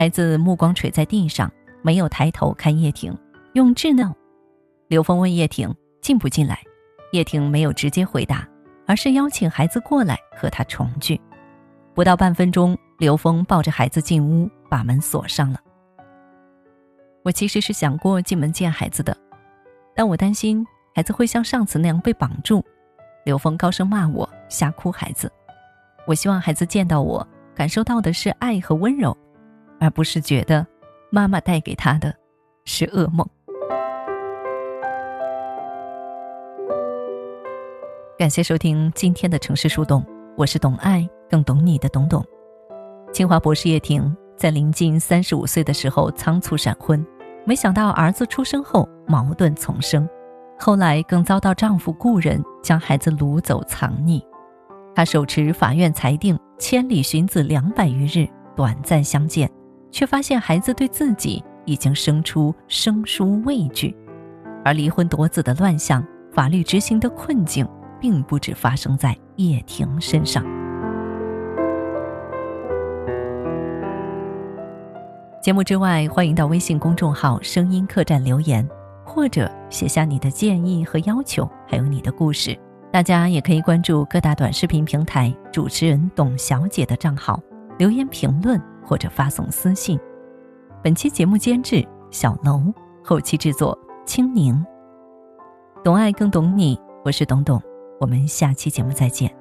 孩子目光垂在地上，没有抬头看叶挺，用稚嫩。刘峰问叶挺进不进来，叶挺没有直接回答，而是邀请孩子过来和他重聚。不到半分钟，刘峰抱着孩子进屋，把门锁上了。我其实是想过进门见孩子的，但我担心孩子会像上次那样被绑住。刘峰高声骂我，吓哭孩子。我希望孩子见到我，感受到的是爱和温柔，而不是觉得妈妈带给他的是噩梦。感谢收听今天的城市树洞，我是懂爱更懂你的懂懂。清华博士叶挺在临近35岁的时候仓促闪婚，没想到儿子出生后矛盾丛生，后来更遭到丈夫故人将孩子掳走藏匿。她手持法院裁定千里寻子200余日，短暂相见，却发现孩子对自己已经生出生疏畏惧。而离婚夺子的乱象，法律执行的困境，并不只发生在叶挺身上。节目之外，欢迎到微信公众号声音客栈留言，或者写下你的建议和要求，还有你的故事。大家也可以关注各大短视频平台主持人董小姐的账号，留言评论或者发送私信。本期节目监制小楼，后期制作清宁。懂爱更懂你，我是董董，我们下期节目再见。